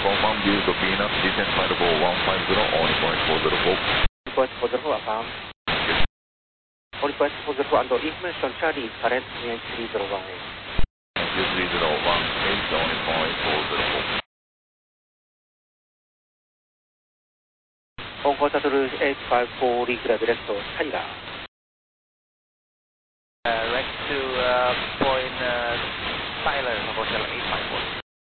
confirm due to Venus descent flight above 150 on point 404. Request 404 affirm. Request 404 and information Charlie is current CH301. CH301 on point 404. Hong Kong Shuttle 854 Regular Direct to China.